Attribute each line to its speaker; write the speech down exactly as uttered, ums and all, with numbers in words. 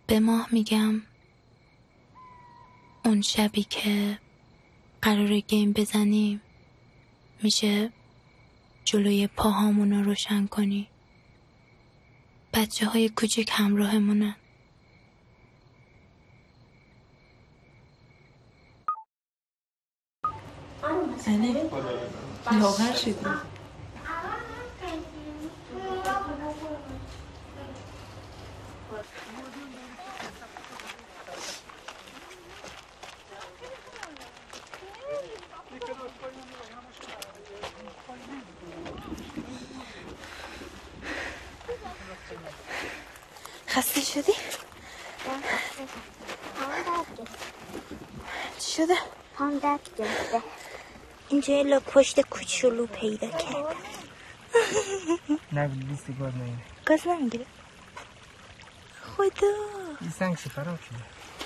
Speaker 1: به ماه میگم اون شبی که قراره گیم بزنیم میشه جلوی پاهامون رو روشن کنی. بچه های کوچک همراهمونن.
Speaker 2: علی لاغر شدی.
Speaker 1: خسته شدی؟ چی شده؟
Speaker 3: پام درد گرفته.
Speaker 1: اینجا یه پشت کوچولو پیدا کرد.
Speaker 4: نگو لیستی گاز نگیره.
Speaker 1: گاز نمیگیره؟ خدا
Speaker 4: این سنگ چی خراب شده؟